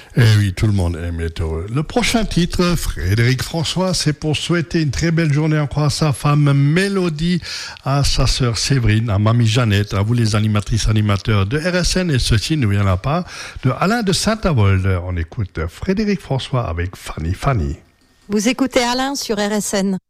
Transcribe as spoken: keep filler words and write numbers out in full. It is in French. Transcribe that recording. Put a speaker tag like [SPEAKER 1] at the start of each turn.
[SPEAKER 1] Eh oui, tout le monde aime être heureux. Le prochain titre, Frédéric François, c'est pour souhaiter une très belle journée encore à sa femme Mélodie, à sa sœur Séverine, à mamie Jeannette, à vous les animatrices animateurs de R S N, et ceci ne vient pas de Alain de Saint-Avold. On écoute Frédéric François avec Fanny Fanny.
[SPEAKER 2] Vous écoutez Alain sur R S N.